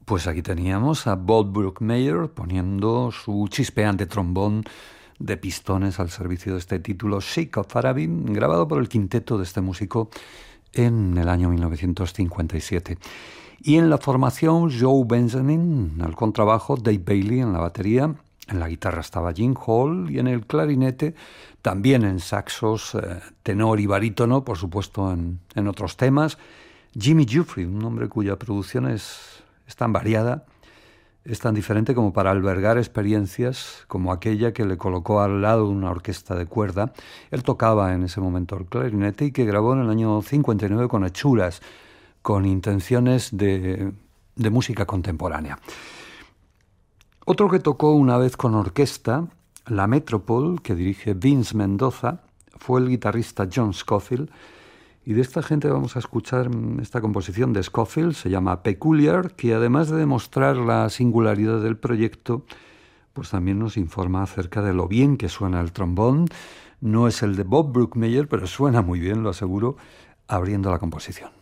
Pues aquí teníamos a Bob Brookmeyer poniendo su chispeante trombón de pistones al servicio de este título Sheikh of Araby, grabado por el quinteto de este músico en el año 1957. Y en la formación, Joe Benjamin al contrabajo, Dave Bailey en la batería, en la guitarra estaba Jim Hall y en el clarinete, también en saxos, tenor y barítono, por supuesto en otros temas, Jimmy Giuffre, un hombre cuya producción es tan variada, es tan diferente como para albergar experiencias como aquella que le colocó al lado de una orquesta de cuerda. Él tocaba en ese momento el clarinete y que grabó en el año 59 con hechuras, con intenciones de música contemporánea. Otro que tocó una vez con orquesta, la Metropole, que dirige Vince Mendoza, fue el guitarrista John Scofield. Y de esta gente vamos a escuchar esta composición de Scofield, se llama Peculiar, que además de demostrar la singularidad del proyecto, pues también nos informa acerca de lo bien que suena el trombón. No es el de Bob Brookmeyer, pero suena muy bien, lo aseguro, abriendo la composición.